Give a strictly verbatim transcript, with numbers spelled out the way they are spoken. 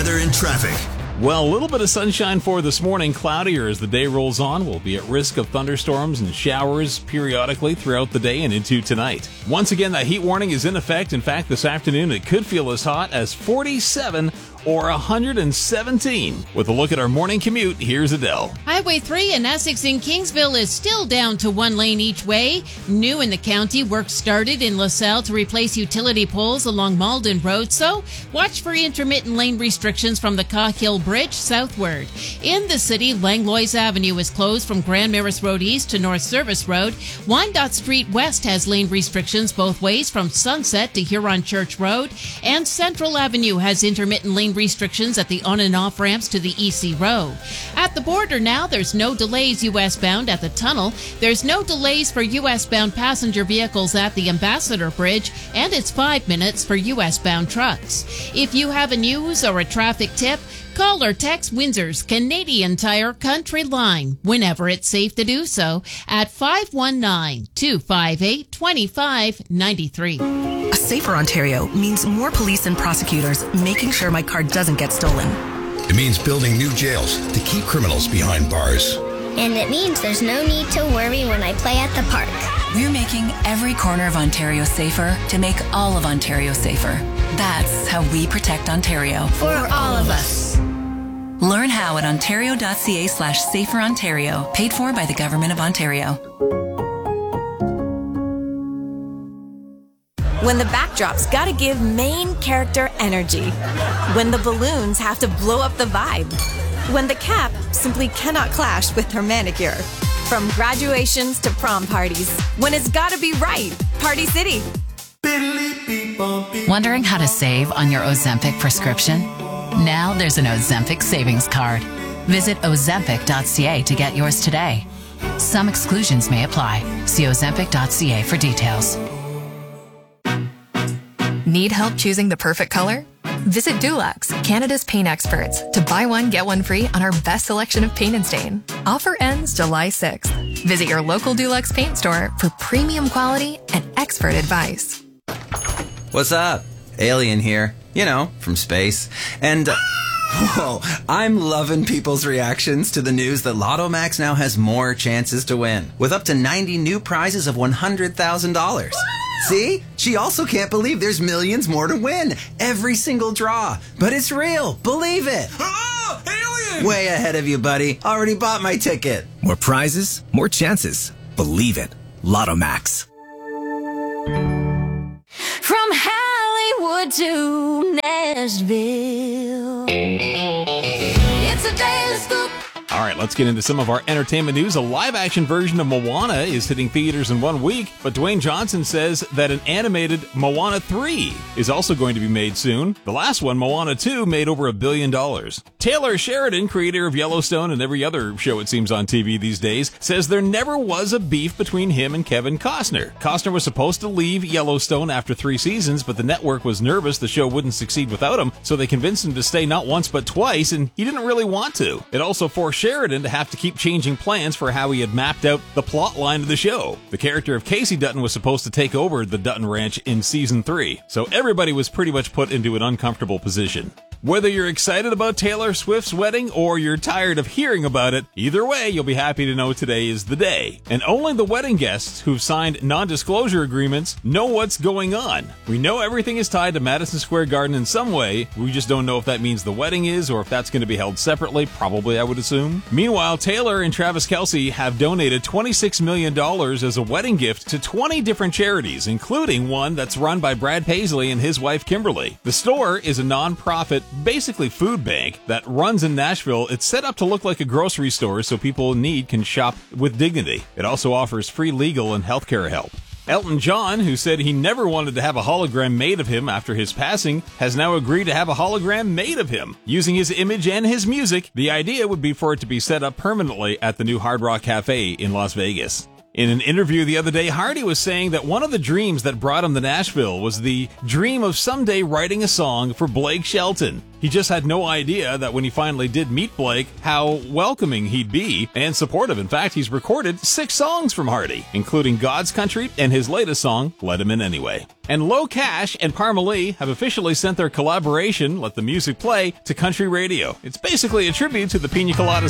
weather and traffic. Well, a little bit of sunshine for this morning. Cloudier as the day rolls on. We'll be at risk of thunderstorms and showers periodically throughout the day and into tonight. Once again, that heat warning is in effect. In fact, this afternoon it could feel as hot as forty-seven or one hundred seventeen. With a look at our morning commute, here's Adele. Highway three in Essex and Kingsville is still down to one lane each way. New in the county, work started in LaSalle to replace utility poles along Malden Road, so watch for intermittent lane restrictions from the Cahill Bridge southward. In the city, Langlois Avenue is closed from Grand Maris Road East to North Service Road. Wyandotte Street West has lane restrictions both ways from Sunset to Huron Church Road, and Central Avenue has intermittent lane restrictions at the on and off ramps to the E C Road. At the border now, there's no delays U S bound at the tunnel. There's no delays for U S bound passenger vehicles at the Ambassador Bridge, and it's five minutes for U S bound trucks. If you have a news or a traffic tip, call or text Windsor's Canadian Tire Country Line whenever it's safe to do so at five one nine, two five eight, two five nine three. A safer Ontario means more police and prosecutors making sure my car doesn't get stolen. It means building new jails to keep criminals behind bars. And it means there's no need to worry when I play at the park. We're making every corner of Ontario safer to make all of Ontario safer. That's how we protect Ontario. For all of us. Learn how at ontario.ca slash safer Ontario. Paid for by the Government of Ontario. When the backdrop's gotta give main character energy. When the balloons have to blow up the vibe. When the cap simply cannot clash with her manicure. From graduations to prom parties. When it's gotta be right. Party City. Wondering how to save on your Ozempic prescription? Now there's an Ozempic savings card. Visit ozempic dot c a to get yours today. Some exclusions may apply. See ozempic dot c a for details. Need help choosing the perfect color? Visit Dulux, Canada's paint experts, to buy one, get one free on our best selection of paint and stain. Offer ends July sixth. Visit your local Dulux paint store for premium quality and expert advice. What's up? Alien here. You know, from space. And, uh, whoa, I'm loving people's reactions to the news that Lotto Max now has more chances to win, with up to ninety new prizes of one hundred thousand dollars. See? She also can't believe there's millions more to win. Every single draw. But it's real. Believe it. Oh, alien! Way ahead of you, buddy. Already bought my ticket. More prizes, more chances. Believe it. Lotto Max. From Hollywood to Nashville. It's a daily scoop. All right, let's get into some of our entertainment news. A live-action version of Moana is hitting theaters in one week, but Dwayne Johnson says that an animated Moana three is also going to be made soon. The last one, Moana two, made over a billion dollars. Taylor Sheridan, creator of Yellowstone and every other show it seems on T V these days, says there never was a beef between him and Kevin Costner. Costner was supposed to leave Yellowstone after three seasons, but the network was nervous the show wouldn't succeed without him, so they convinced him to stay not once but twice, and he didn't really want to. It also forced Sheridan to have to keep changing plans for how he had mapped out the plot line of the show. The character of Casey Dutton was supposed to take over the Dutton Ranch in season three, so everybody was pretty much put into an uncomfortable position. Whether you're excited about Taylor Swift's wedding or you're tired of hearing about it, either way, you'll be happy to know today is the day. And only the wedding guests who've signed non-disclosure agreements know what's going on. We know everything is tied to Madison Square Garden in some way. We just don't know if that means the wedding is or if that's going to be held separately. Probably, I would assume. Meanwhile, Taylor and Travis Kelce have donated twenty-six million dollars as a wedding gift to twenty different charities, including one that's run by Brad Paisley and his wife Kimberly. The store is a non-profit, basically food bank that runs in Nashville. It's set up to look like a grocery store so people in need can shop with dignity. It also offers free legal and healthcare help. Elton John, who said he never wanted to have a hologram made of him after his passing, has now agreed to have a hologram made of him. Using his image and his music, the idea would be for it to be set up permanently at the new Hard Rock Cafe in Las Vegas. In an interview the other day, Hardy was saying that one of the dreams that brought him to Nashville was the dream of someday writing a song for Blake Shelton. He just had no idea that when he finally did meet Blake, how welcoming he'd be and supportive. In fact, he's recorded six songs from Hardy, including God's Country and his latest song, Let Him In Anyway. And Low Cash and Parmalee have officially sent their collaboration, Let the Music Play, to country radio. It's basically a tribute to the Pina Colada